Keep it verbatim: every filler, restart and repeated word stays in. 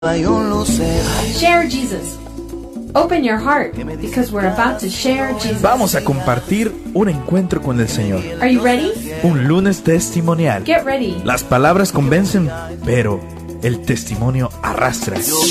Share Jesus. Open your heart, because we're about to share Jesus. Vamos a compartir un encuentro con el Señor. Are you ready? Un lunes testimonial. Get ready. Las palabras convencen, pero el testimonio arrastra.